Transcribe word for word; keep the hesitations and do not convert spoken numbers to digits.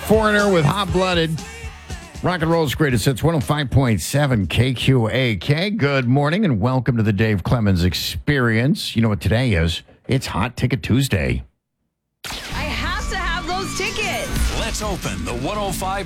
Foreigner with Hot Blooded. Rock and roll's greatest hits, one oh five point seven K Q A K. Good morning and welcome to the Dave Clemens Experience. You know what today is? It's Hot Ticket Tuesday. I have to have those tickets. Let's open the one oh five